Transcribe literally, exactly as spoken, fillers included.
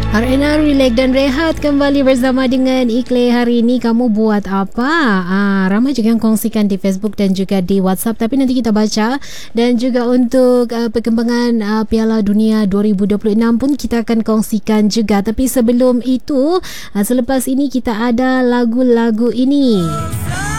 R N R Relax dan Rehat kembali bersama dengan Ikhlas. Hari ini kamu buat apa? Ah, ramai juga yang kongsikan di Facebook dan juga di WhatsApp, tapi nanti kita baca. Dan juga untuk uh, perkembangan uh, Piala Dunia dua ribu dua puluh enam pun kita akan kongsikan juga. Tapi sebelum itu, uh, selepas ini kita ada lagu-lagu ini.